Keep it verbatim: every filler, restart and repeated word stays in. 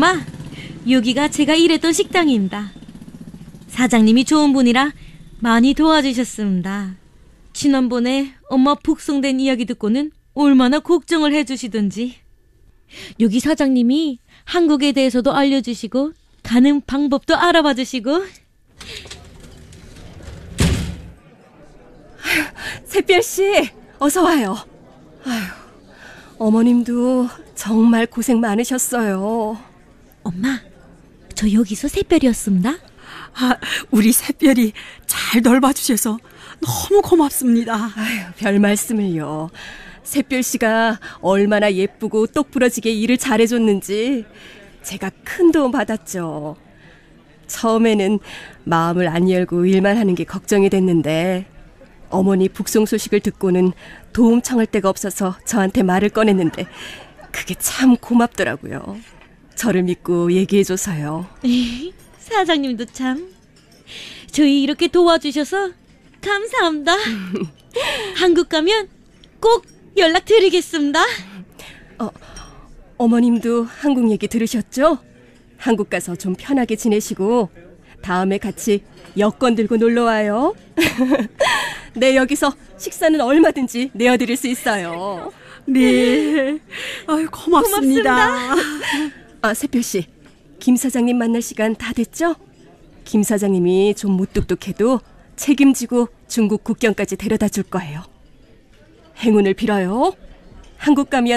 엄마, 여기가 제가 일했던 식당입니다. 사장님이 좋은 분이라 많이 도와주셨습니다. 지난번에 엄마 북송된 이야기 듣고는 얼마나 걱정을 해주시던지. 여기 사장님이 한국에 대해서도 알려주시고 가는 방법도 알아봐 주시고. 샛별씨, 어서 와요. 아휴, 어머님도 정말 고생 많으셨어요. 엄마, 저 여기서 샛별이었습니다. 아, 우리 샛별이 잘 돌봐주셔서 너무 고맙습니다. 아휴, 별 말씀을요. 샛별씨가 얼마나 예쁘고 똑부러지게 일을 잘해줬는지 제가 큰 도움 받았죠. 처음에는 마음을 안 열고 일만 하는 게 걱정이 됐는데 어머니 북송 소식을 듣고는 도움 청할 데가 없어서 저한테 말을 꺼냈는데 그게 참 고맙더라고요. 저를 믿고 얘기해줘서요. 사장님도 참. 저희 이렇게 도와주셔서 감사합니다. 한국 가면 꼭 연락드리겠습니다. 어, 어머님도 한국 얘기 들으셨죠? 한국 가서 좀 편하게 지내시고 다음에 같이 여권 들고 놀러와요. 네, 여기서 식사는 얼마든지 내어드릴 수 있어요. 네, 아유, 고맙습니다. 고맙습니다. 아, 샛별씨, 김 사장님 만날 시간 다 됐죠? 김 사장님이 좀 무뚝뚝해도 책임지고 중국 국경까지 데려다 줄 거예요. 행운을 빌어요. 한국 가면